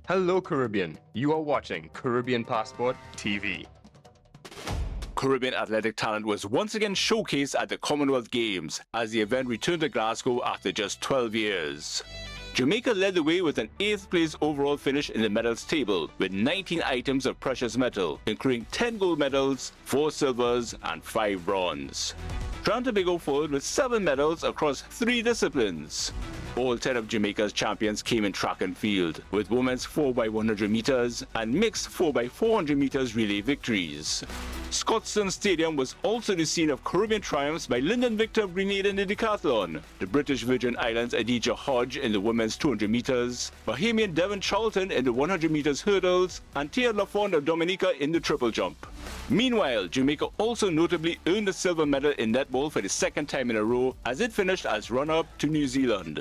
Hello, Caribbean. You are watching Caribbean Passport TV. Caribbean athletic talent was once again showcased at the Commonwealth Games as the event returned to Glasgow after just 12 years. Jamaica led the way with an 8th place overall finish in the medals table with 19 items of precious metal, including 10 gold medals, 4 silvers and 5 bronze. Trinidad and Tobago followed with 7 medals across 3 disciplines. All 10 of Jamaica's champions came in track and field, with women's 4x100 meters and mixed 4x400 meters relay victories. Scotstoun Stadium was also the scene of Caribbean triumphs by Lyndon Victor of Grenada in the decathlon, the British Virgin Islands Adidja Hodge in the women's 200 meters, Bahamian Devon Charlton in the 100 meters hurdles, and Tia Lafond of Dominica in the triple jump. Meanwhile, Jamaica also notably earned a silver medal in netball for the 2nd time in a row as it finished as runner-up to New Zealand.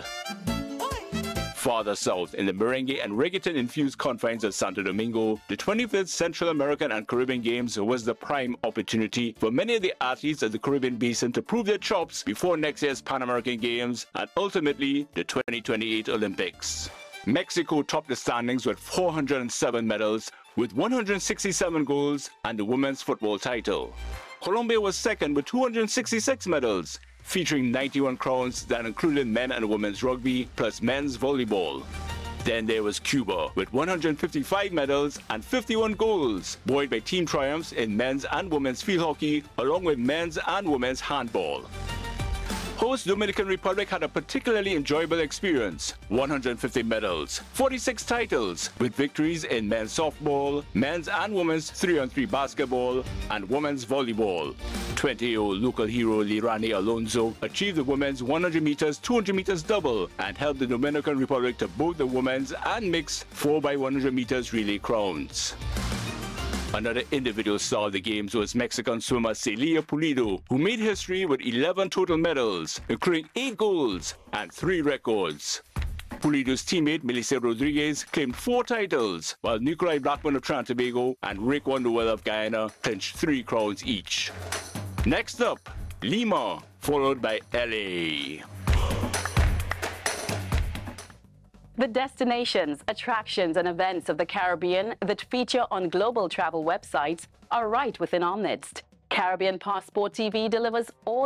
Farther south, in the merengue and reggaeton-infused confines of Santo Domingo, the 25th Central American and Caribbean Games was the prime opportunity for many of the athletes of the Caribbean Basin to prove their chops before next year's Pan American Games and ultimately the 2028 Olympics. Mexico topped the standings with 407 medals, with 167 goals and the women's football title. Colombia was second with 266 medals, featuring 91 crowns that included men and women's rugby plus men's volleyball. Then there was Cuba with 155 medals and 51 goals, buoyed by team triumphs in men's and women's field hockey along with men's and women's handball. Host Dominican Republic had a particularly enjoyable experience. 150 medals, 46 titles, with victories in men's softball, men's and women's 3-on-3 basketball, and women's volleyball. 20-year-old local hero Lirani Alonso achieved the women's 100 meters, 200 meters double and helped the Dominican Republic to both the women's and mixed 4x100 meters relay crowns. Another individual star of the Games was Mexican swimmer Celia Pulido, who made history with 11 total medals, including 8 golds and 3 records. Pulido's teammate Melissa Rodriguez claimed 4 titles, while Nicolai Blackman of Trinidad and Tobago and Rick Wonderwell of Guyana clinched 3 crowns each. Next up, Lima, followed by LA. The destinations, attractions and events of the Caribbean that feature on global travel websites are right within our midst. Caribbean Passport TV delivers all